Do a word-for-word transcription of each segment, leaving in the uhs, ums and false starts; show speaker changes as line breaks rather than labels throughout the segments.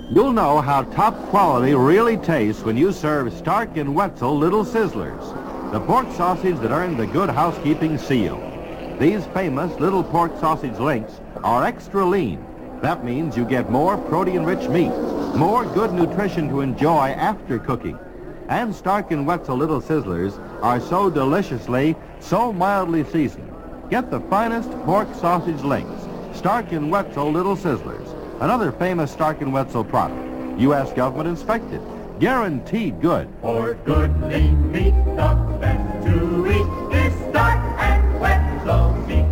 You'll know how top quality really tastes when you serve Stark and Wetzel Little Sizzlers, the pork sausage that earned the Good Housekeeping seal. These famous little pork sausage links are extra lean. That means you get more protein-rich meat, more good nutrition to enjoy after cooking. And Stark and Wetzel Little Sizzlers are so deliciously, so mildly seasoned. Get the finest pork sausage links, Stark and Wetzel Little Sizzlers, another famous Stark and Wetzel product. U S government inspected, guaranteed good.
For good lean meat, the best to eat is Stark and Wetzel meat.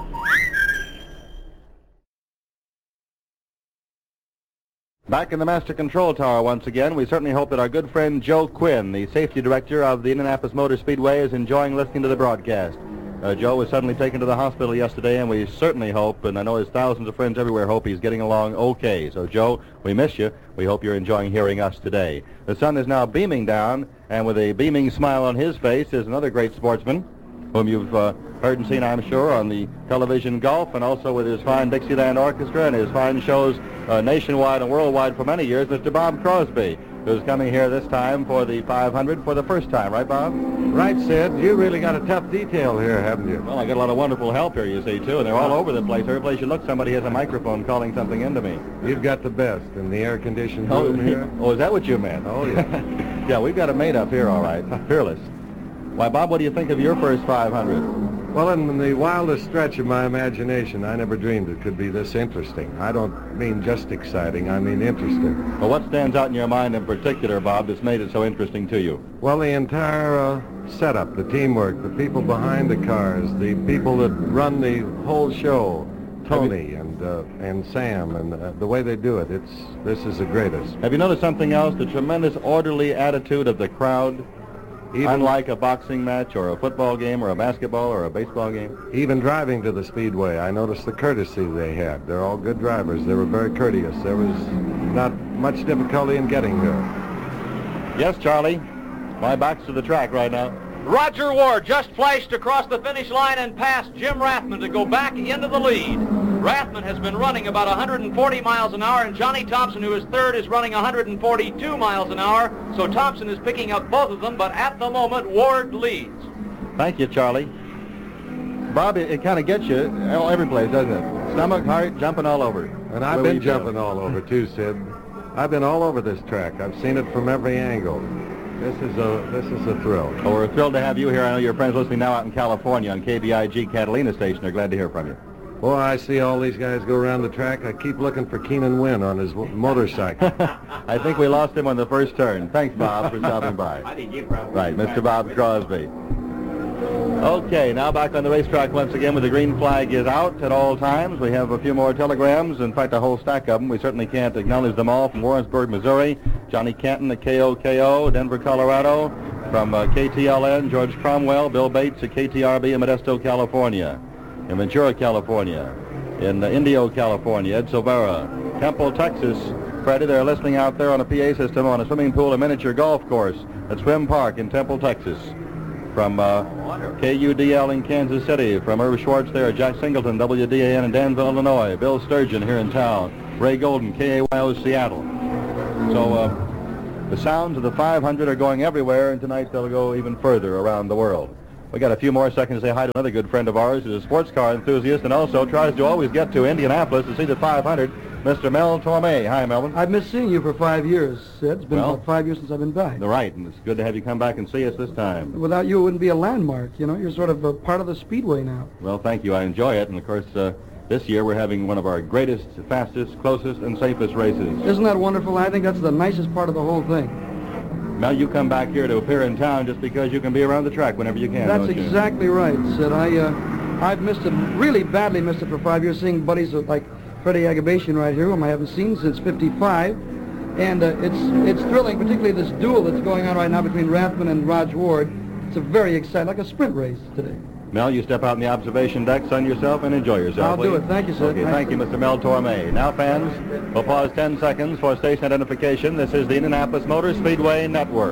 Back in the Master Control Tower once again, we certainly hope that our good friend Joe Quinn, the safety director of the Indianapolis Motor Speedway, is enjoying listening to the broadcast. Uh, Joe was suddenly taken to the hospital yesterday, and we certainly hope, and I know his thousands of friends everywhere hope he's getting along okay. So, Joe, we miss you. We hope you're enjoying hearing us today. The sun is now beaming down, and with a beaming smile on his face is another great sportsman, whom you've uh, heard and seen, I'm sure, on the television golf, and also with his fine Dixieland Orchestra and his fine shows uh, nationwide and worldwide for many years, Mister Bob Crosby, who's coming here this time for the five hundred for the first time. Right, Bob?
Right, Sid. You really got a tough detail here, haven't you?
Well, I got a lot of wonderful help here, you see, too, and they're all over the place. Every place you look, somebody has a microphone calling something into me.
You've got the best in the air-conditioned
Oh,
room here.
oh, is that what you meant?
Oh, yeah.
Yeah, we've got a mate up here, all right. Fearless. Why, Bob, what do you think of your first five hundred?
Well, in the wildest stretch of my imagination, I never dreamed it could be this interesting. I don't mean just exciting, I mean interesting.
Well, what stands out in your mind in particular, Bob, that's made it so interesting to you?
Well, the entire uh, setup, the teamwork, the people behind the cars, the people that run the whole show, Tony and uh, and Sam, and uh, the way they do it, it's this is the greatest.
Have you noticed something else? The tremendous orderly attitude of the crowd? Even unlike a boxing match or a football game or a basketball or a baseball game?
Even driving to the Speedway, I noticed the courtesy they had. They're all good drivers. They were very courteous. There was not much difficulty in getting here.
Yes, Charlie. My back's to the track right now.
Roger Ward just flashed across the finish line and passed Jim Rathman to go back into the lead. Rathman has been running about one hundred forty miles an hour, and Johnny Thompson, who is third, is running one hundred forty-two miles an hour. So Thompson is picking up both of them, but at the moment, Ward leads.
Thank you, Charlie. Bob, it, it kind of gets you every place, doesn't it? Stomach, heart, jumping all over.
And I've been jumping all over, too, Sid. I've been all over this track. I've seen it from every angle. This is a this is a thrill.
Well, we're thrilled to have you here. I know your friends listening now out in California on K B I G Catalina Station. They're glad to hear from you.
Boy, I see all these guys go around the track. I keep looking for Keenan Wynn on his motorcycle.
I think we lost him on the first turn. Thanks, Bob, for stopping by. Right, Mister Bob Crosby. Okay, now back on the racetrack once again where the green flag is out at all times. We have a few more telegrams, in fact, a whole stack of them. We certainly can't acknowledge them all. From Warrensburg, Missouri, Johnny Canton at K O K O, Denver, Colorado. From uh, K T L N, George Cromwell, Bill Bates at K T R B in Modesto, California. In Ventura, California. In uh, Indio, California, Ed Silvera. Temple, Texas. Freddie, they're listening out there on a P A system on a swimming pool and miniature golf course at Swim Park in Temple, Texas. From uh, K U D L in Kansas City, from Irv Schwartz there, Jack Singleton, W D A N in Danville, Illinois, Bill Sturgeon here in town, Ray Golden, K A Y O Seattle. So uh, the sounds of the five hundred are going everywhere, and tonight they'll go even further around the world. We got a few more seconds to say hi to another good friend of ours who's a sports car enthusiast and also tries to always get to Indianapolis to see the five hundred, Mister Mel Torme. Hi, Melvin.
I've missed seeing you for five years, Sid. It's been
well,
about five years since I've been back.
Right, and it's good to have you come back and see us this time.
Without you, it wouldn't be a landmark. You know, you're sort of a part of the Speedway now.
Well, thank you. I enjoy it, and of course, uh, this year we're having one of our greatest, fastest, closest, and safest races.
Isn't that wonderful? I think that's the nicest part of the whole thing.
Now you come back here to appear in town just because you can be around the track whenever you can.
That's
don't you?
exactly right, Sid. I, uh, I've missed it, really badly missed it for five years, seeing buddies like Freddie Agabashian right here, whom I haven't seen since fifty-five. And uh, it's it's thrilling, particularly this duel that's going on right now between Rathman and Raj Ward. It's a very exciting, like a sprint race today.
Mel, you step out on the observation deck, sun yourself, and enjoy yourself.
I'll
please.
do it. Thank you, sir.
Okay,
nice
thank you, Mister Mel Torme. Now, fans, we'll pause ten seconds for station identification. This is the Indianapolis Motor Speedway Network.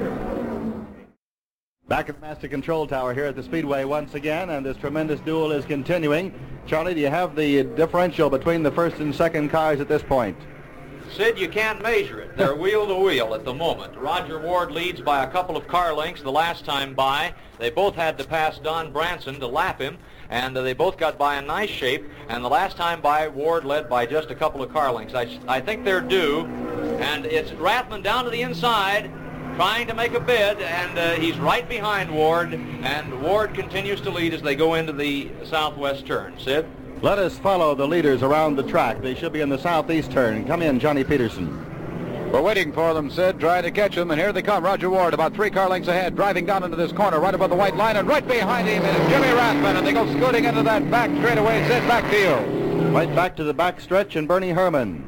Back at the Master Control Tower here at the Speedway once again, and this tremendous duel is continuing. Charlie, do you have the differential between the first and second cars at this point?
Sid, you can't measure it. They're wheel to wheel at the moment. Roger Ward leads by a couple of car lengths the last time by. They both had to pass Don Branson to lap him, and uh, they both got by in nice shape. And the last time by, Ward led by just a couple of car lengths. I, I think they're due, and it's Rathman down to the inside, trying to make a bid, and uh, he's right behind Ward, and Ward continues to lead as they go into the southwest turn. Sid?
Let us follow the leaders around the track. They should be in the southeast turn. Come in, Johnny Peterson.
We're waiting for them, Sid, trying to catch them, and here they come. Roger Ward about three car lengths ahead, driving down into this corner, right above the white line, and right behind him is Jimmy Rathman, and they go scooting into that back straightaway. Sid, back to you.
Right back to the back stretch, and Bernie Herman.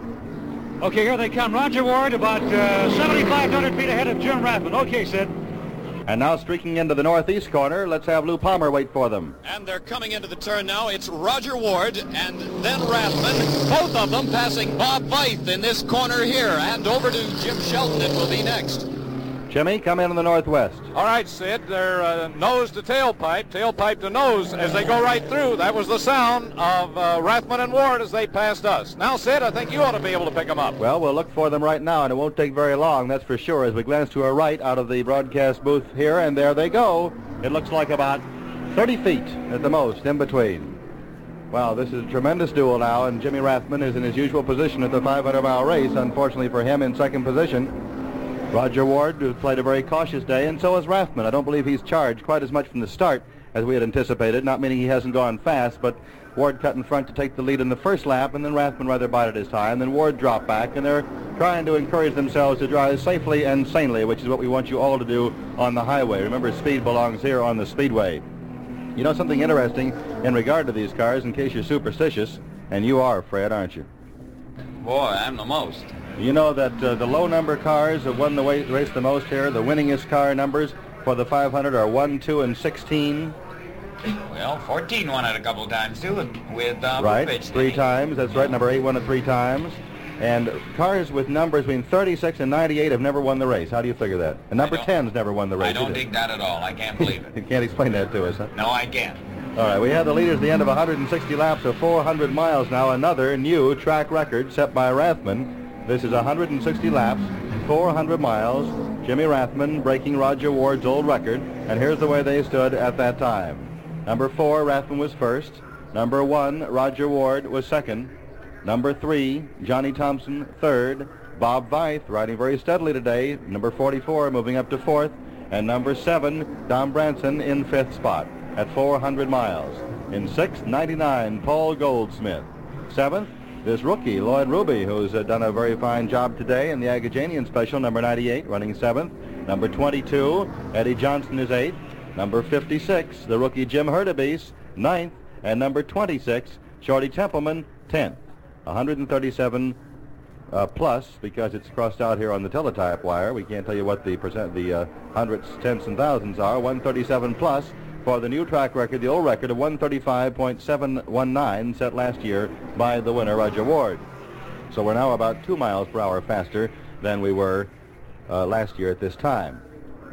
Okay, here they come. Roger Ward about uh, seventy-five hundred feet ahead of Jim Rathman. Okay, Sid.
And now streaking into the northeast corner, let's have Lou Palmer wait for them.
And they're coming into the turn now. It's Roger Ward and then Rathman. Both of them passing Bob Veith in this corner here. And over to Jim Shelton it will be next.
Jimmy, come in on the northwest.
All right, Sid, they're uh, nose to tailpipe, tailpipe to nose as they go right through. That was the sound of uh, Rathman and Ward as they passed us. Now, Sid, I think you ought to be able to pick them up.
Well, we'll look for them right now, and it won't take very long, that's for sure, as we glance to our right out of the broadcast booth here, and there they go. It looks like about thirty feet at the most in between. Wow, this is a tremendous duel now, and Jimmy Rathman is in his usual position at the five hundred mile race, unfortunately for him in second position. Roger Ward played a very cautious day, and so has Rathman. I don't believe he's charged quite as much from the start as we had anticipated, not meaning he hasn't gone fast, but Ward cut in front to take the lead in the first lap, and then Rathman rather bided his time. Then Ward dropped back, and they're trying to encourage themselves to drive safely and sanely, which is what we want you all to do on the highway. Remember, speed belongs here on the speedway. You know something interesting in regard to these cars, in case you're superstitious, and you are, Fred, aren't you?
Boy, I'm the most.
You know that uh, the low number cars have won the wa- race the most here. The winningest car numbers for the five hundred are one, two, and sixteen.
Well, fourteen won it a couple times, too, with, with uh,
right,
Bukovich,
three times. That's right, number eight won it three times. And cars with numbers between thirty-six and ninety-eight have never won the race. How do you figure that? And number ten's never won the race.
I don't
either.
dig that at all. I can't believe it.
You can't explain that to us, huh?
No, I can't.
All right, we have the leaders at the end of one hundred sixty laps of four hundred miles now. Another new track record set by Rathman. This is one hundred sixty laps, four hundred miles. Jimmy Rathman breaking Roger Ward's old record. And here's the way they stood at that time. Number four, Rathman was first. Number one, Roger Ward was second. Number three, Johnny Thompson, third. Bob Veith riding very steadily today. Number forty-four moving up to fourth. And number seven, Don Branson in fifth spot at four hundred miles. In sixth, ninety-nine, Paul Goldsmith. Seventh, this rookie, Lloyd Ruby, who's uh, done a very fine job today in the Agajanian Special, number ninety-eight, running seventh. Number twenty-two, Eddie Johnson is eighth. Number fifty-six, the rookie Jim Hurtubise, ninth. And number twenty-six, Shorty Templeman, tenth. one hundred thirty-seven uh, plus, because it's crossed out here on the teletype wire. We can't tell you what the percent, the uh, hundreds, tenths, and thousands are. one thirty-seven plus for the new track record, the old record of one thirty-five point seven one nine set last year by the winner, Roger Ward. So we're now about two miles per hour faster than we were uh, last year at this time.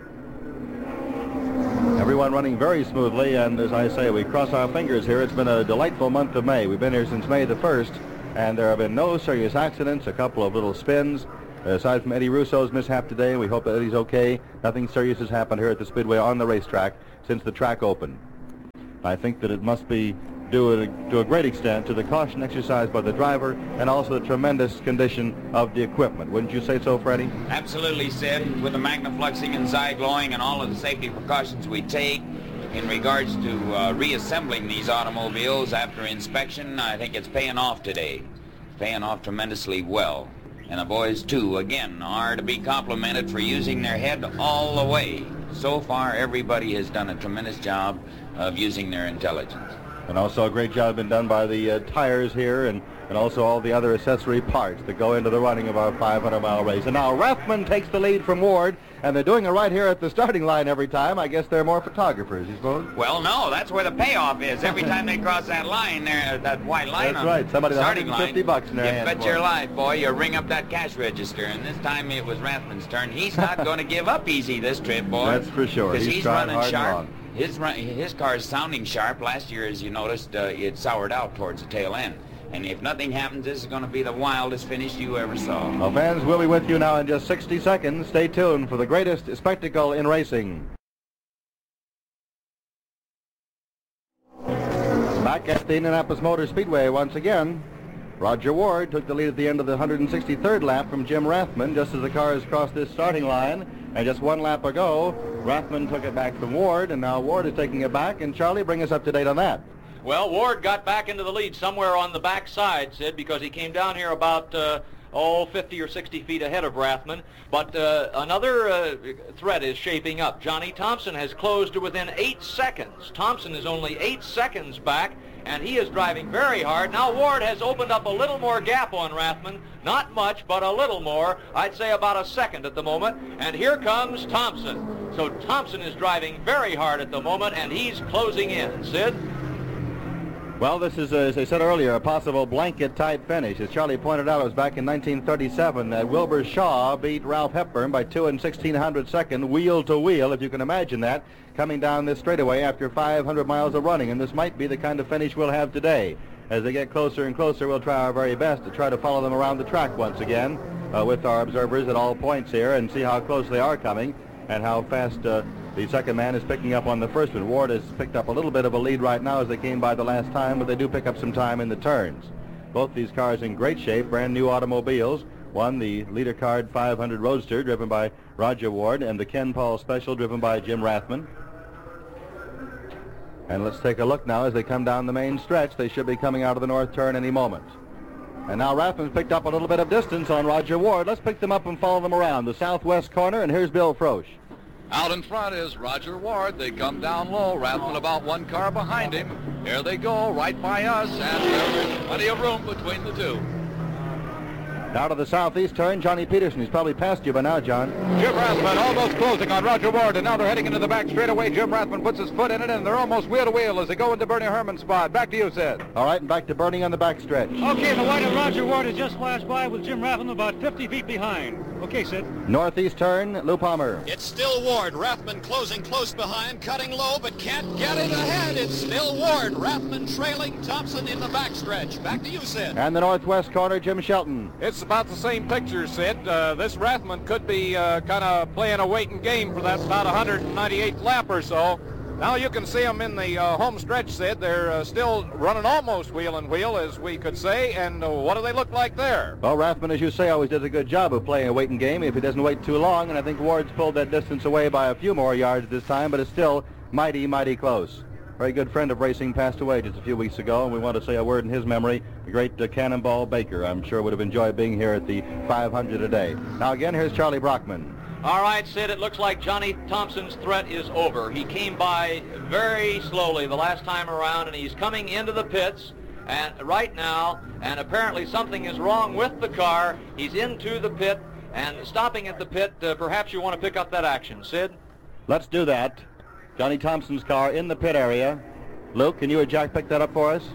Everyone running very smoothly, and as I say, we cross our fingers here. It's been a delightful month of May. We've been here since May the first, and there have been no serious accidents, a couple of little spins. Aside from Eddie Russo's mishap today, we hope that Eddie's okay. Nothing serious has happened here at the Speedway on the racetrack since the track opened. I think that it must be due to a great extent to the caution exercised by the driver and also the tremendous condition of the equipment. Wouldn't you say so, Freddie?
Absolutely, Sid. With the Magnafluxing and Zyglowing and all of the safety precautions we take in regards to uh, reassembling these automobiles after inspection, I think it's paying off today. Paying off tremendously well. And the boys, too, again, are to be complimented for using their head all the way. So far, everybody has done a tremendous job of using their intelligence.
And also a great job been done by the uh, tires here and, and also all the other accessory parts that go into the running of our five hundred mile race. And now Rathman takes the lead from Ward, and they're doing it right here at the starting line every time. I guess they're more photographers, you suppose?
Well, no, that's where the payoff is. Every time they cross that line there, that white line
that's
on
right. Somebody
the starting
one hundred fifty
line,
bucks in their
you
hands.
bet your life, boy, you ring up that cash register. And this time it was Rathman's turn. He's not going to give up easy this trip, boy.
That's for sure.
Because
He's,
he's,
trying
running
hard
sharp.
And long.
His, run, his car is sounding sharp. Last year, as you noticed, uh, it soured out towards the tail end. And if nothing happens, this is going to be the wildest finish you ever saw.
Well, fans, we'll be with you now in just sixty seconds. Stay tuned for the greatest spectacle in racing. Back at the Indianapolis Motor Speedway once again, Roger Ward took the lead at the end of the one hundred sixty-third lap from Jim Rathman just as the cars crossed this starting line. And just one lap ago, Rathman took it back from Ward, and now Ward is taking it back. And Charlie, bring us up to date on that.
Well, Ward got back into the lead somewhere on the back side, Sid, because he came down here about, uh, oh, fifty or sixty feet ahead of Rathman. But uh, another uh, threat is shaping up. Johnny Thompson has closed to within eight seconds. Thompson is only eight seconds back, and he is driving very hard. Now Ward has opened up a little more gap on Rathman. Not much, but a little more. I'd say about a second at the moment. And here comes Thompson. So Thompson is driving very hard at the moment, and he's closing in. Sid?
Well, this is, uh, as I said earlier, a possible blanket-type finish. As Charlie pointed out, it was back in nineteen thirty-seven that Wilbur Shaw beat Ralph Hepburn by two and sixteen hundredths second, wheel to wheel, if you can imagine that, coming down this straightaway after five hundred miles of running. And this might be the kind of finish we'll have today. As they get closer and closer, we'll try our very best to try to follow them around the track once again uh, with our observers at all points here and see how close they are coming and how fast uh, the second man is picking up on the first one. Ward has picked up a little bit of a lead right now as they came by the last time, but they do pick up some time in the turns. Both these cars in great shape, brand new automobiles. One, the Leader Card five hundred Roadster, driven by Roger Ward, and the Ken Paul Special, driven by Jim Rathman. And let's take a look now as they come down the main stretch. They should be coming out of the north turn any moment. And now Rathman's picked up a little bit of distance on Roger Ward. Let's pick them up and follow them around the southwest corner, and here's Bill Frosch.
Out in front is Roger Ward. They come down low. Rathman about one car behind him. Here they go, right by us, and there is plenty of room between the two.
Now to the southeast turn, Johnny Peterson. He's probably passed you by now, John.
Jim Rathman almost closing on Roger Ward, and now they're heading into the back straightaway. Jim Rathman puts his foot in it, and they're almost wheel to wheel as they go into Bernie Herman's spot. Back to you, Sid.
All right, and back to Bernie on the back stretch.
Okay, the white of Roger Ward has just flashed by with Jim Rathman about fifty feet behind. Okay, Sid.
Northeast turn, Lou Palmer.
It's still Ward. Rathman closing close behind, cutting low, but can't get it ahead. It's still Ward. Rathman trailing Thompson in the backstretch. Back to you, Sid.
And the northwest corner, Jim Shelton.
It's about the same picture, Sid. Uh, this Rathman could be uh, kind of playing a waiting game for that about one hundred ninety-eighth lap or so. Now you can see them in the uh, home stretch, Sid. They're uh, still running almost wheel and wheel, as we could say. And uh, what do they look like there?
Well, Rathman, as you say, always does a good job of playing a waiting game if he doesn't wait too long. And I think Ward's pulled that distance away by a few more yards this time, but it's still mighty, mighty close. Very good friend of racing passed away just a few weeks ago, and we want to say a word in his memory. The great uh, Cannonball Baker, I'm sure, would have enjoyed being here at the five hundred a day. Now again, here's Charlie Brockman.
All right, Sid, it looks like Johnny Thompson's threat is over. He came by very slowly the last time around, and he's coming into the pits and right now, and apparently something is wrong with the car. He's into the pit and stopping at the pit. Uh, perhaps you want to pick up that action, Sid?
Let's do that. Johnny Thompson's car in the pit area. Luke, can you or Jack pick that up for us?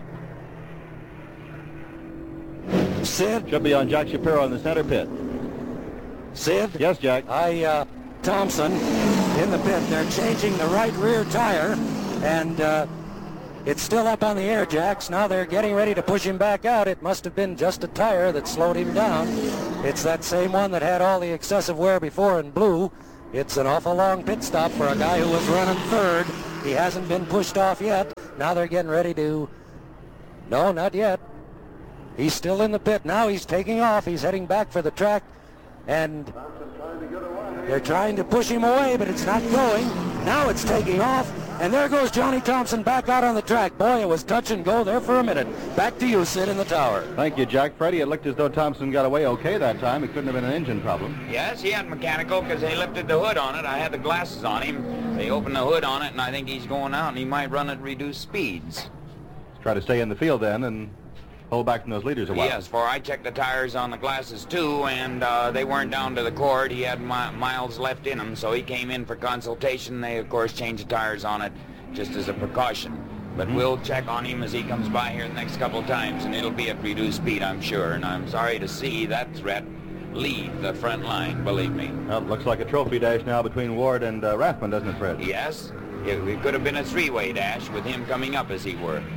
Sid?
Should be on Jack Shapiro in the center pit.
Sid?
Yes, Jack.
I, uh, Thompson in the pit. They're changing the right rear tire, and uh, it's still up on the air jacks. Now they're getting ready to push him back out. It must have been just a tire that slowed him down. It's that same one that had all the excessive wear before in blue. It's an awful long pit stop for a guy who was running third. He hasn't been pushed off yet. Now they're getting ready to... No, not yet. He's still in the pit. Now he's taking off. He's heading back for the track. And they're trying to push him away, but it's not going. Now it's taking off, and there goes Johnny Thompson back out on the track. Boy, it was touch and go there for a minute. Back to you, Sid, in the tower.
Thank you, Jack. Freddie, it looked as though Thompson got away okay that time. It couldn't have been an engine problem.
Yes, he had mechanical because they lifted the hood on it. I had the glasses on him. They opened the hood on it, and I think he's going out, and he might run at reduced speeds.
Let's try to stay in the field then and hold back from those leaders a while.
Yes, for I checked the tires on the glasses too, and uh, they weren't down to the cord. He had mi miles left in them, so he came in for consultation. They, of course, changed the tires on it just as a precaution. But mm-hmm. we'll check on him as he comes by here the next couple of times, and it'll be at reduced speed, I'm sure. And I'm sorry to see that threat leave the front line, believe me.
Well, it looks like a trophy dash now between Ward and uh, Rathman, doesn't it, Fred?
Yes. It, it could have been a three-way dash with him coming up as he were.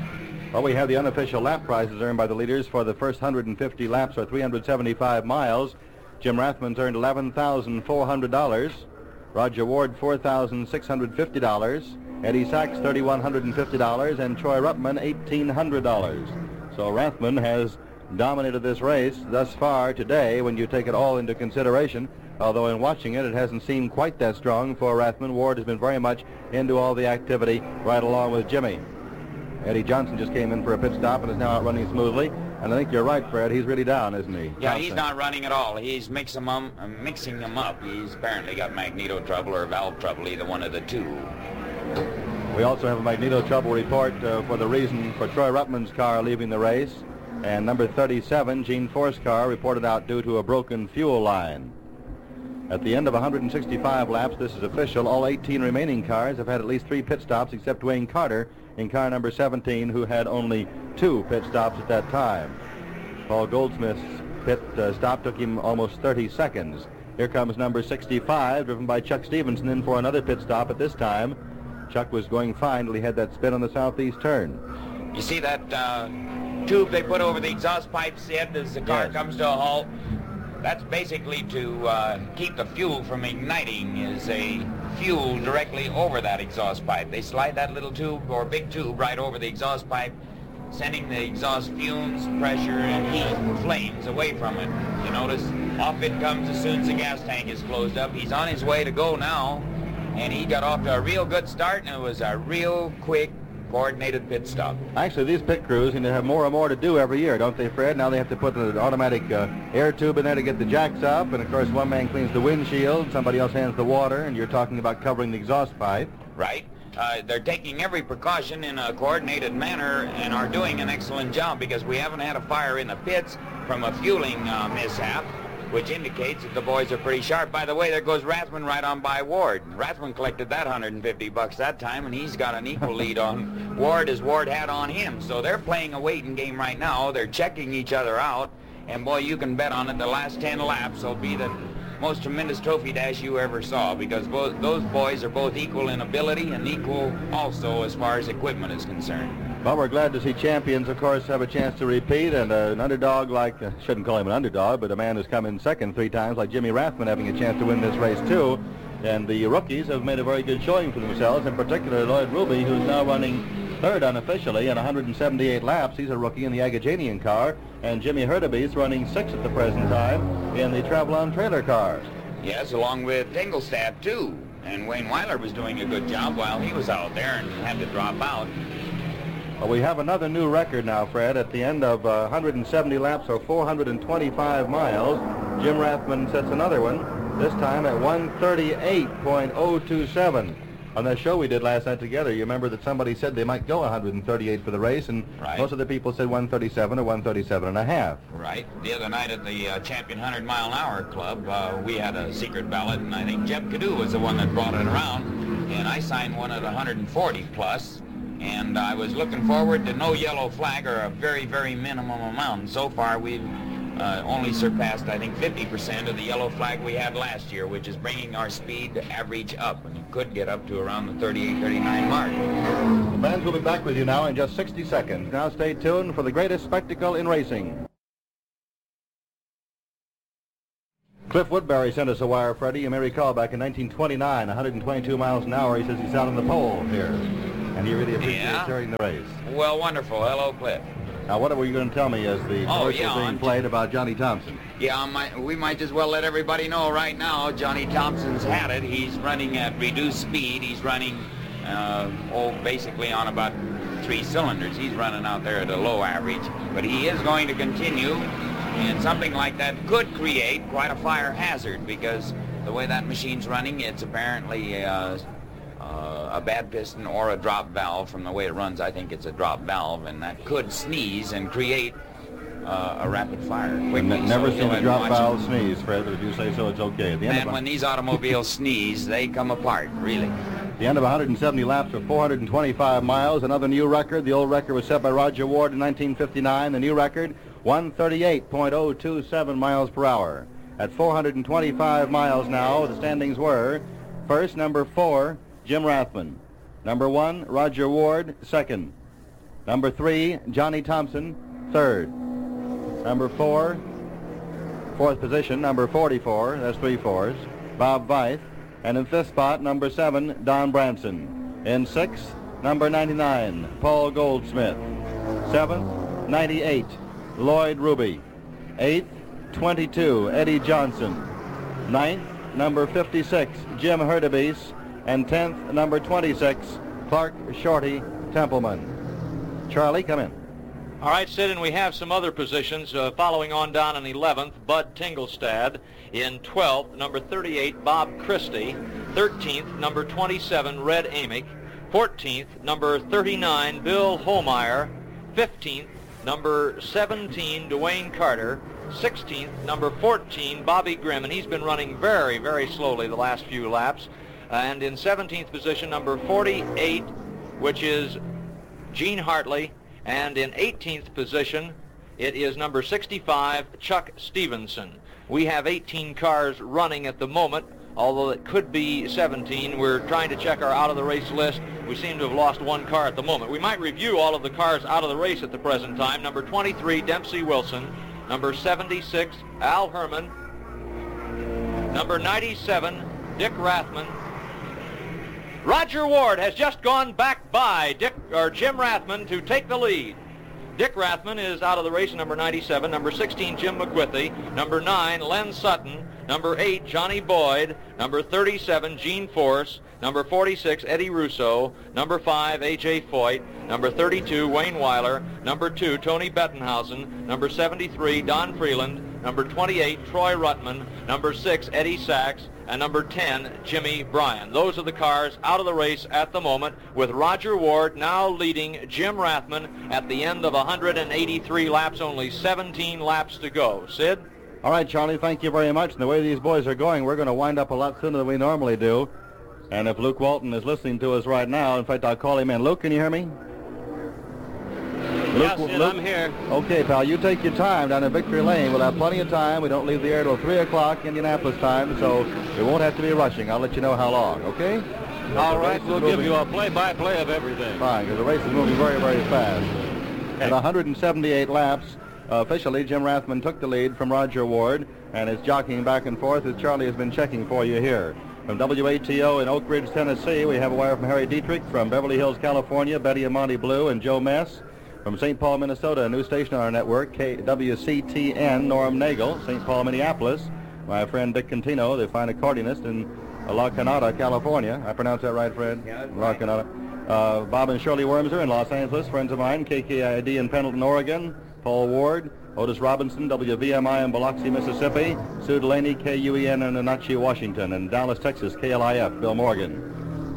Well, we have the unofficial lap prizes earned by the leaders for the first one hundred fifty laps or three hundred seventy-five miles. Jim Rathman's earned eleven thousand four hundred dollars. Roger Ward, four thousand six hundred fifty dollars. Eddie Sachs, three thousand one hundred fifty dollars. And Troy Ruppman, eighteen hundred dollars. So Rathman has dominated this race thus far today when you take it all into consideration. Although in watching it, it hasn't seemed quite that strong for Rathman. Ward has been very much into all the activity right along with Jimmy. Eddie Johnson just came in for a pit stop and is now out running smoothly. And I think you're right, Fred. He's really down, isn't he?
Yeah, Johnson. He's not running at all. He's mixing them, um, uh, mixing them up. He's apparently got magneto trouble or valve trouble, either one of the two.
We also have a magneto trouble report uh, for the reason for Troy Ruppman's car leaving the race. And number thirty-seven, Gene Forst's car, reported out due to a broken fuel line. At the end of one hundred sixty-five laps, this is official, all eighteen remaining cars have had at least three pit stops except Wayne Carter in car number seventeen, who had only two pit stops at that time. Paul Goldsmith's pit uh, stop took him almost thirty seconds. Here comes number sixty-five, driven by Chuck Stevenson, in for another pit stop at this time. Chuck was going fine till he had that spin on the southeast turn.
You see that uh, tube they put over the exhaust pipe, Sid, as the car yes. comes to a halt? That's basically to uh, keep the fuel from igniting, is a fuel directly over that exhaust pipe. They slide that little tube or big tube right over the exhaust pipe, sending the exhaust fumes, pressure, and heat and flames away from it. You notice, off it comes as soon as the gas tank is closed up. He's on his way to go now, and he got off to a real good start, and it was a real quick, coordinated pit stop.
Actually, these pit crews seem to have more and more to do every year, don't they, Fred? Now they have to put an automatic uh, air tube in there to get the jacks up, and of course one man cleans the windshield, somebody else hands the water, and you're talking about covering the exhaust pipe.
Right. Uh, they're taking every precaution in a coordinated manner and are doing an excellent job, because we haven't had a fire in the pits from a fueling uh, mishap, which indicates that the boys are pretty sharp. By the way, there goes Rathman right on by Ward. Rathman collected that one hundred fifty bucks that time, and he's got an equal lead on Ward as Ward had on him. So they're playing a waiting game right now. They're checking each other out, and boy, you can bet on it, the last ten laps will be the most tremendous trophy dash you ever saw, because both those boys are both equal in ability and equal also as far as equipment is concerned.
Well, we're glad to see champions, of course, have a chance to repeat, and uh, an underdog like, uh, shouldn't call him an underdog, but a man who's come in second three times like Jimmy Rathman having a chance to win this race too. And the rookies have made a very good showing for themselves, in particular Lloyd Ruby, who's now running third unofficially in one hundred seventy-eight laps. He's a rookie in the Agajanian car, and Jimmy Hurtubise runing sixth at the present time in the Travelon trailer car.
Yes, along with Dingelstad too. And Wayne Weiler was doing a good job while he was out there and had to drop out.
Well, we have another new record now, Fred. At the end of uh, one hundred seventy laps or four hundred twenty-five miles, Jim Rathman sets another one, this time at one thirty-eight point oh two seven. On that show we did last night together, you remember that somebody said they might go one hundred thirty-eight for the race, and
right.
most of the people said one thirty-seven or one thirty-seven and a half.
Right. The other night at the uh, Champion one hundred mile an hour Club, uh, we had a secret ballot, and I think Jeb Cadu was the one that brought it around, and I signed one at one hundred forty plus. And I was looking forward to no yellow flag or a very, very minimum amount. And so far, we've uh, only surpassed, I think, fifty percent of the yellow flag we had last year, which is bringing our speed average up. And it could get up to around the thirty-eight, thirty-nine mark.
The fans will be back with you now in just sixty seconds. Now stay tuned for the greatest spectacle in racing. Cliff Woodbury sent us a wire, Freddie. You may recall back in nineteen twenty-nine, one hundred twenty-two miles an hour. He says he's out on the pole here. And he really appreciates
yeah.
during the race.
Well, wonderful. Hello, Cliff.
Now, what were you going to tell me as the
oh,
commercial
yeah,
being played about Johnny Thompson?
Yeah, my, we might as well let everybody know right now. Johnny Thompson's had it. He's running at reduced speed. He's running, uh, oh, basically on about three cylinders. He's running out there at a low average. But he is going to continue, and something like that could create quite a fire hazard, because the way that machine's running, it's apparently uh, uh, a bad piston or a drop valve. From the way it runs, I think it's a drop valve, and that could sneeze and create uh, a rapid fire quickly.
Never
so
seen a drop valve sneeze, Fred, but if you say so, it's okay. At the end
and
of
when these automobiles sneeze, they come apart, really.
The end of one hundred seventy laps for four hundred twenty-five miles, another new record. The old record was set by Roger Ward in nineteen fifty-nine. The new record, one thirty-eight point oh two seven miles per hour. At four hundred twenty-five miles now, the standings were, first, number four, Jim Rathman. Number one, Roger Ward, second. Number three, Johnny Thompson, third. Number four, fourth position, number forty-four, that's three fours, Bob Veith. And in fifth spot, number seven, Don Branson. In sixth, number ninety-nine, Paul Goldsmith. Seventh, ninety-eight, Lloyd Ruby. Eighth, twenty-two, Eddie Johnson. Ninth, number fifty-six, Jim Hurtubise. And tenth, number twenty-six, Clark Shorty Templeman. Charlie, come in.
All right, Sid, and we have some other positions uh, following on down in eleventh, Bud Tingelstad. In twelfth, number thirty-eight, Bob Christie. thirteenth, number twenty-seven, Red Amick. fourteenth, number thirty-nine, Bill Holmeyer. fifteenth, number seventeen, Dwayne Carter. sixteenth, number fourteen, Bobby Grimm, and he's been running very, very slowly the last few laps. And in seventeenth position, number forty-eight, which is Gene Hartley. And in eighteenth position, it is number sixty-five, Chuck Stevenson. We have eighteen cars running at the moment, although it could be seventeen. We're trying to check our out-of-the-race list. We seem to have lost one car at the moment. We might review all of the cars out of the race at the present time. Number twenty-three, Dempsey Wilson. Number seventy-six, Al Herman. Number ninety-seven, Dick Rathman. Roger Ward has just gone back by Dick or Jim Rathman to take the lead. Dick Rathman is out of the race, number ninety-seven. Number sixteen, Jim McWithy. Number nine, Len Sutton. Number eight, Johnny Boyd. Number thirty-seven, Gene Force. Number forty-six, Eddie Russo. Number five, A J Foyt. Number thirty-two, Wayne Weiler. Number two, Tony Bettenhausen. Number seventy-three, Don Freeland. Number twenty-eight, Troy Ruttman. Number six, Eddie Sachs. And number ten, Jimmy Bryan. Those are the cars out of the race at the moment, with Roger Ward now leading Jim Rathman at the end of one hundred eighty-three laps, only seventeen laps to go. Sid?
All right, Charlie, thank you very much. And the way these boys are going, we're going to wind up a lot sooner than we normally do. And if Luke Walton is listening to us right now, in fact, I'll call him in. Luke, can you hear me?
Yes,
Luke,
Sid,
Luke?
I'm here.
Okay, pal, you take your time down in Victory Lane. We'll have plenty of time. We don't leave the air till three o'clock Indianapolis time, so we won't have to be rushing. I'll let you know how long, okay?
All right, we'll give you a play-by-play of everything.
Fine, because the race is moving very, very fast. At one hundred seventy-eight laps, uh, officially, Jim Rathman took the lead from Roger Ward and is jockeying back and forth as Charlie has been checking for you here. From W A T O in Oak Ridge, Tennessee, we have a wire from Harry Dietrich. From Beverly Hills, California, Betty and Monty Blue and Joe Mess. From Saint Paul, Minnesota, a new station on our network, K W C T N, Norm Nagel. Saint Paul, Minneapolis, my friend Dick Contino, the fine accordionist in La Canada, California. I pronounce that right, Fred?
Yeah, that's
La
right.
Canada. Uh, Bob and Shirley Wormser in Los Angeles, friends of mine, K K I D in Pendleton, Oregon. Paul Ward, Otis Robinson, W V M I in Biloxi, Mississippi. Sue Delaney, K U E N in Wenatchee, Washington. And Dallas, Texas, K L I F, Bill Morgan.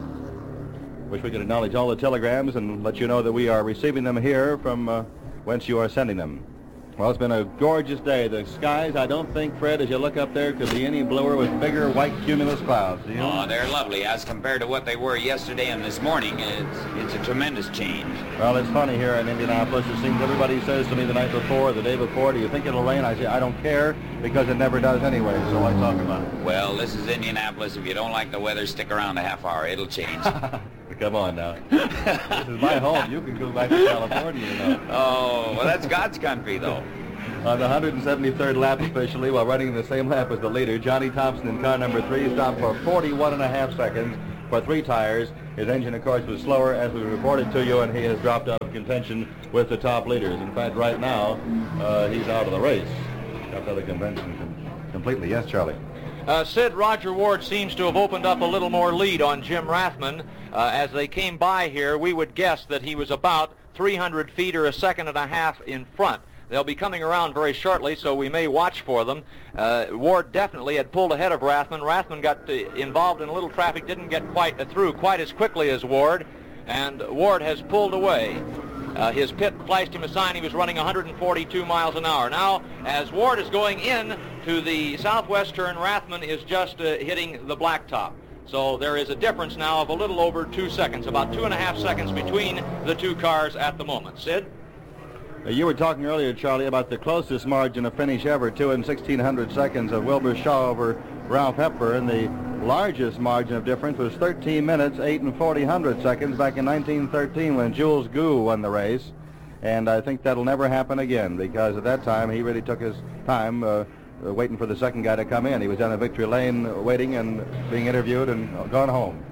Wish we could acknowledge all the telegrams and let you know that we are receiving them here from uh, whence you are sending them. Well, it's been a gorgeous day. The skies, I don't think, Fred, as you look up there, could be any bluer with bigger white cumulus clouds. Do you?
Oh, they're lovely. As compared to what they were yesterday and this morning, it's, it's a tremendous change.
Well, it's funny here in Indianapolis. It seems everybody says to me the night before, the day before, do you think it'll rain? I say, I don't care, because it never does anyway, so I talk about it.
Well, this is Indianapolis. If you don't like the weather, stick around a half hour. It'll change.
Come on now. This is my home. You can go back to California, you know.
Oh, well, that's God's country, though.
On the one hundred seventy-third lap officially, while running in the same lap as the leader, Johnny Thompson in car number three stopped for forty-one and a half seconds for three tires. His engine, of course, was slower, as we reported to you, and he has dropped out of contention with the top leaders. In fact, right now, uh, he's out of the race. Dropped out of contention com- completely. Yes, Charlie?
Uh, Sid, Roger Ward seems to have opened up a little more lead on Jim Rathman. Uh, as they came by here, we would guess that he was about three hundred feet or a second and a half in front. They'll be coming around very shortly, so we may watch for them. Uh, Ward definitely had pulled ahead of Rathman. Rathman got uh, involved in a little traffic, didn't get quite uh, through quite as quickly as Ward, and Ward has pulled away. Uh, his pit flashed him a sign he was running one hundred forty-two miles an hour. Now, as Ward is going in to the southwest turn, Rathman is just uh, hitting the blacktop. So there is a difference now of a little over two seconds, about two and a half seconds between the two cars at the moment. Sid?
Uh, you were talking earlier, Charlie, about the closest margin of finish ever, two and sixteen hundred seconds of Wilbur Shaw over Ralph Hepburn. The largest margin of difference was thirteen minutes, eight and forty hundred seconds back in nineteen thirteen when Jules Gu won the race. And I think that'll never happen again, because at that time he really took his time uh, uh, waiting for the second guy to come in. He was down in Victory Lane uh, waiting and being interviewed and uh, gone home.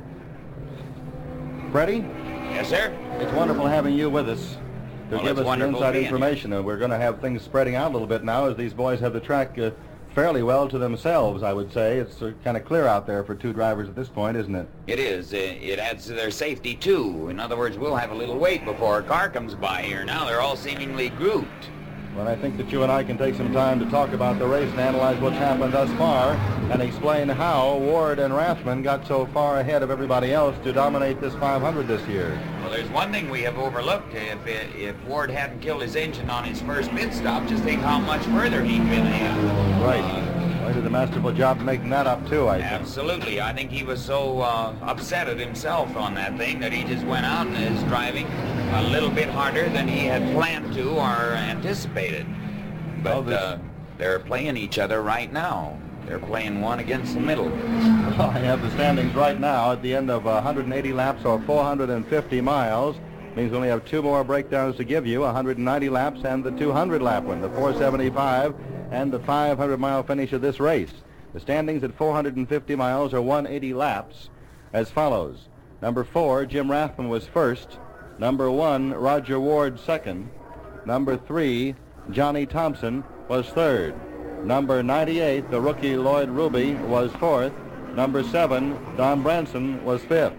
Freddie?
Yes, sir?
It's wonderful having you with us to
Well,
give
it's
us the
wonderful
inside
being
information. And we're going to have things spreading out a little bit now as these boys have the track uh, fairly well to themselves, I would say. It's uh, kind of clear out there for two drivers at this point, isn't it?
It is. Uh, it adds to their safety, too. In other words, we'll have a little wait before a car comes by here. Now they're all seemingly grouped.
Well, I think that you and I can take some time to talk about the race and analyze what's happened thus far and explain how Ward and Rathman got so far ahead of everybody else to dominate this five hundred this year.
Well, there's one thing we have overlooked. If, if Ward hadn't killed his engine on his first pit stop, just think how much further he'd been ahead.
Right. Well, he did a masterful job making that up, too, I think.
Absolutely. I think he was so uh, upset at himself on that thing that he just went out and is driving a little bit harder than he had planned to or anticipated. But
Well,
uh, they're playing each other right now. They're playing one against the middle.
Well, I have the standings right now at the end of one hundred eighty laps or four hundred fifty miles. Means we only have two more breakdowns to give you, one hundred ninety laps and the two hundred lap one, the four seventy-five and the five hundred mile finish of this race. The standings at four hundred fifty miles or one hundred eighty laps as follows. Number four, Jim Rathman was first. Number one, Roger Ward second. Number three, Johnny Thompson was third. Number ninety-eight, the rookie Lloyd Ruby, was fourth. Number seven, Don Branson, was fifth.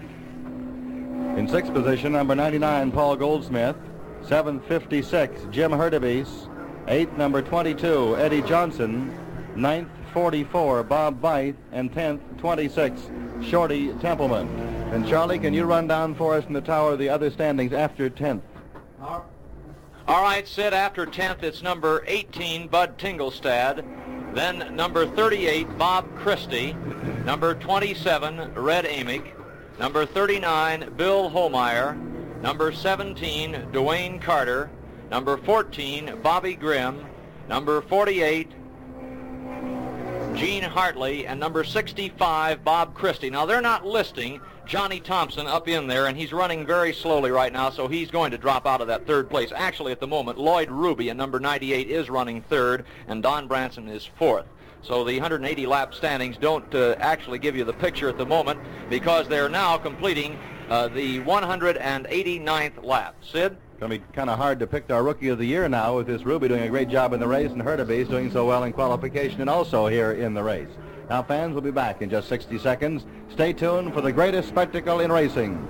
In sixth position, number ninety-nine, Paul Goldsmith. seventh, fifty-six, Jim Hurtubise. eighth, number twenty-two, Eddie Johnson. ninth, forty-four, Bob Veith. And tenth, twenty-six, Shorty Templeman. And Charlie, can you run down for us in the tower the other standings after tenth?
All right, Sid, after tenth, it's number eighteen, Bud Tingelstad. Then number thirty-eight, Bob Christie. Number twenty-seven, Red Amick. Number thirty-nine, Bill Holmeyer. Number seventeen, Dwayne Carter. Number fourteen, Bobby Grimm. Number forty-eight, Gene Hartley. And number sixty-five, Bob Christie. Now, they're not listing Johnny Thompson up in there, and he's running very slowly right now, so he's going to drop out of that third place. Actually, at the moment, Lloyd Ruby in number ninety-eight is running third, and Don Branson is fourth. So the one hundred eighty lap standings don't uh, actually give you the picture at the moment, because they're now completing uh, the one hundred eighty-ninth lap. Sid?
It's going to be kind of hard to pick our Rookie of the Year now with this Ruby doing a great job in the race and Hurtubise doing so well in qualification and also here in the race. Now, fans, will be back in just sixty seconds. Stay tuned for the greatest spectacle in racing.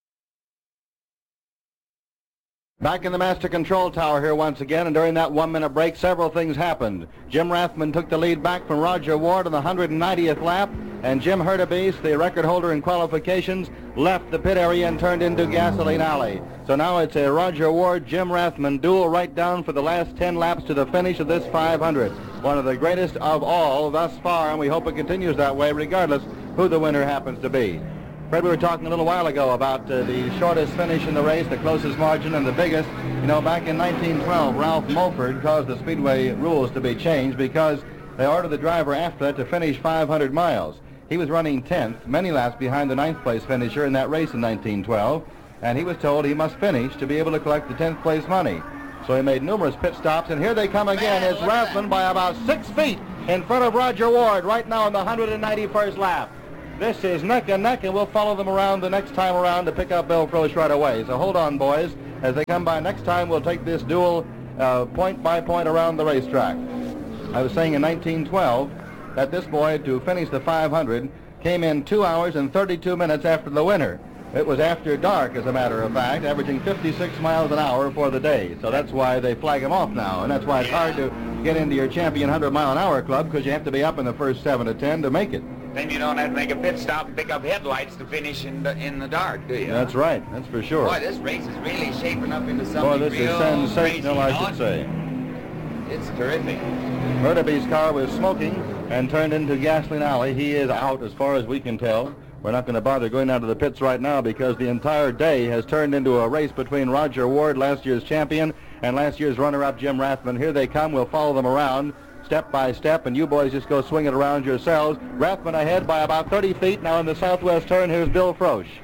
Back in the master control tower here once again, and during that one-minute break, several things happened. Jim Rathman took the lead back from Roger Ward on the one hundred ninetieth lap, and Jim Hurtubise, the record holder in qualifications, left the pit area and turned into Gasoline Alley. So now it's a Roger Ward, Jim Rathman duel right down for the last ten laps to the finish of this five hundred. One of the greatest of all thus far, and we hope it continues that way regardless who the winner happens to be. Fred, we were talking a little while ago about uh, the shortest finish in the race, the closest margin, and the biggest. You know, back in nineteen twelve, Ralph Mulford caused the Speedway rules to be changed because they ordered the driver after that to finish five hundred miles. He was running tenth, many laps behind the ninth place finisher in that race in nineteen twelve, and he was told he must finish to be able to collect the tenth place money. So he made numerous pit stops, and here they come again. It's Rathman by about six feet in front of Roger Ward right now on the one hundred ninety-first lap. This is neck and neck, and we'll follow them around the next time around to pick up Bill Frosch right away. So hold on, boys. As they come by next time, we'll take this duel uh, point by point around the racetrack. I was saying in nineteen twelve that this boy, to finish the five hundred, came in two hours and thirty-two minutes after the winner. It was after dark, as a matter of fact, averaging fifty-six miles an hour for the day. So that's why they flag him off now, and that's why it's hard to get into your champion one hundred mile an hour club, because you have to be up in the first seven to ten to make it.
Then you don't have to make a pit stop and pick up headlights to finish in the, in the dark, do you?
That's right. That's for sure.
Boy, this race is really shaping up into something
Boy, this
real
is sensational,
crazy,
I should say.
It's terrific.
Hurtubise's car was smoking and turned into Gasoline Alley. He is out as far as we can tell. We're not going to bother going out to the pits right now because the entire day has turned into a race between Roger Ward, last year's champion, and last year's runner-up Jim Rathman. Here they come. We'll follow them around step by step, and you boys just go swing it around yourselves. Rathman ahead by about thirty feet. Now in the southwest turn, here's Bill Frosch.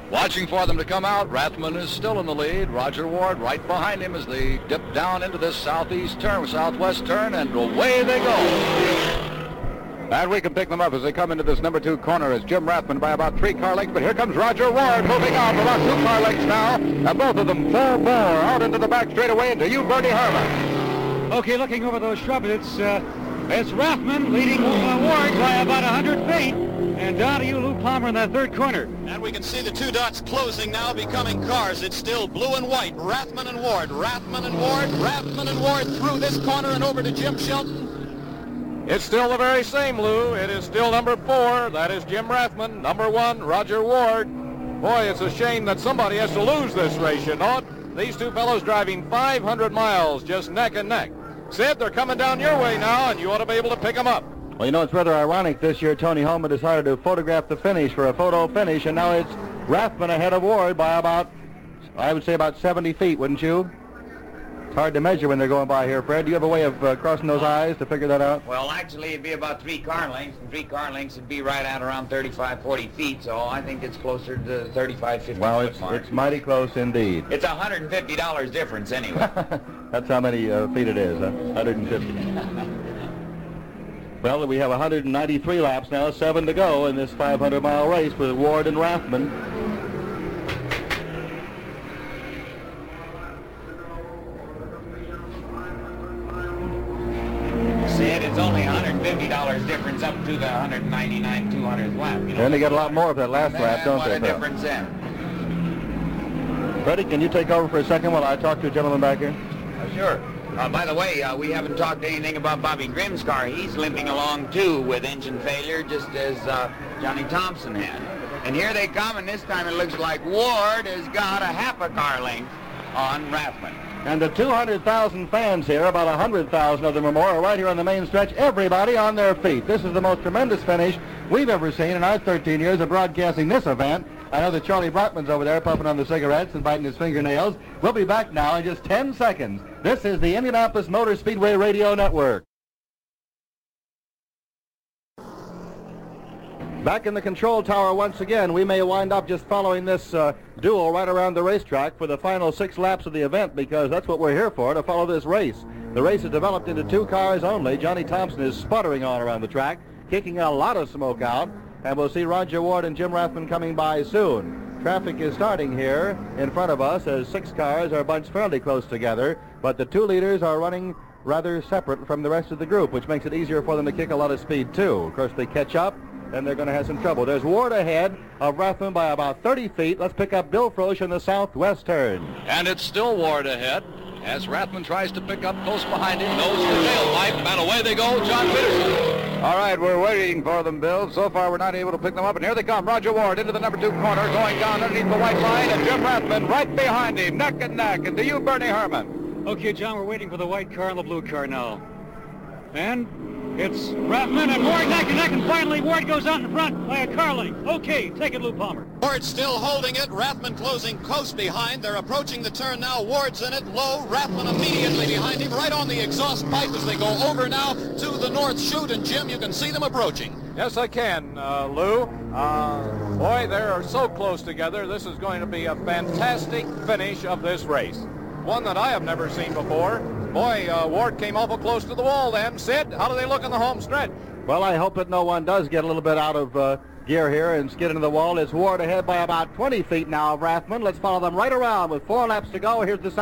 Watching for them to come out, Rathman is still in the lead. Roger Ward right behind him as they dip down into this southeast turn, southwest turn, and away they go. And we can pick them up as they come into this number two corner as Jim Rathman by about three car lengths, but here comes Roger Ward moving out about two car lengths now, and both of them full bore out into the back straightaway into you, Bernie Herman.
Okay, looking over those shrubs, it's, uh, it's Rathman leading uh, Ward by about one hundred feet. And down to you, Lou Palmer, in that third corner.
And we can see the two dots closing now, becoming cars. It's still blue and white. Rathman and Ward, Rathman and Ward, Rathman and Ward through this corner and over to Jim Shelton.
It's still the very same, Lou. It is still number four. That is Jim Rathman. Number one, Roger Ward. Boy, it's a shame that somebody has to lose this race, you know it? These two fellows driving five hundred miles just neck and neck. Sid, they're coming down your way now, and you ought to be able to pick them up.
Well, you know, it's rather ironic this year. Tony Holman decided to photograph the finish for a photo finish, and now it's Rathman ahead of Ward by about, I would say about seventy feet, wouldn't you? It's hard to measure when they're going by here, Fred. Do you have a way of uh, crossing those eyes to figure that out?
Well, actually, it'd be about three car lengths, and three car lengths would be right at around thirty-five, forty feet, so I think it's closer to thirty-five, fifty
Well,
foot
it's,
mark.
it's mighty close indeed.
It's one hundred fifty dollars difference anyway.
That's how many uh, feet it is, huh? one hundred fifty. Well, we have one hundred ninety-three laps now, seven to go in this five hundred mile race with Ward and Rathman.
Sid, it's only one hundred fifty dollars difference up to the one hundred ninety-nine, two hundredth lap. You know,
And they get a lot more of that last
man,
lap, don't
what
they,
a
Phil?
difference then.
Freddie, can you take over for a second while I talk to a gentleman back here?
Uh, sure. Uh, by the way, uh, we haven't talked anything about Bobby Grimm's car. He's limping along, too, with engine failure, just as uh, Johnny Thompson had. And here they come, and this time it looks like Ward has got a half a car length on Rathman.
And the two hundred thousand fans here, about one hundred thousand of them or more, are right here on the main stretch, everybody on their feet. This is the most tremendous finish we've ever seen in our thirteen years of broadcasting this event. I know that Charlie Brockman's over there puffing on the cigarettes and biting his fingernails. We'll be back now in just ten seconds. This is the Indianapolis Motor Speedway Radio Network. Back in the control tower once again. We may wind up just following this uh, duel right around the racetrack for the final six laps of the event, because that's what we're here for, to follow this race. The race is developed into two cars only. Johnny Thompson is sputtering on around the track, kicking a lot of smoke out, and we'll see Roger Ward and Jim Rathman coming by soon. Traffic is starting here in front of us as six cars are bunched fairly close together, but the two leaders are running rather separate from the rest of the group, which makes it easier for them to kick a lot of speed too. Of course, they catch up, and they're going to have some trouble. There's Ward ahead of Rathman by about thirty feet. Let's pick up Bill Frosch in the southwest turn.
And it's still Ward ahead as Rathman tries to pick up close behind him, nose to tailpipe, and away they go, John Peterson. All right, we're waiting for them, Bill. So far, we're not able to pick them up, and here they come. Roger Ward into the number two corner, going down underneath the white line, and Jim Rathman right behind him, neck and neck. And to you, Bernie Herman.
Okay, John, we're waiting for the white car and the blue car now. And it's Rathman and Ward neck and neck, and finally Ward goes out in front by a car length. Okay, take it, Lou Palmer.
Ward still holding it. Rathman closing close behind. They're approaching the turn now. Ward's in it low. Rathman immediately behind him, right on the exhaust pipe as they go over now to the north chute. And Jim, you can see them approaching.
Yes, I can, uh, Lou. Uh, boy, they're so close together. This is going to be a fantastic finish of this race. One that I have never seen before. Boy, uh, Ward came awful close to the wall then. Sid, how do they look in the home stretch?
Well, I hope that no one does get a little bit out of uh, gear here and skid into the wall. It's Ward ahead by about twenty feet now of Rathman. Let's follow them right around with four laps to go. Here's the